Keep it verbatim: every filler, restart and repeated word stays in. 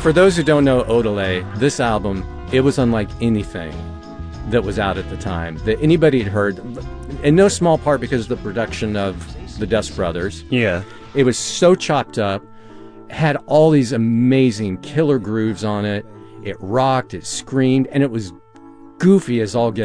for those who don't know Odelay, this album, it was unlike anything that was out at the time that anybody had heard, in no small part because of the production of the Dust Brothers. Yeah. It was so chopped up, had all these amazing killer grooves on it. It rocked, it screamed, and it was goofy as all get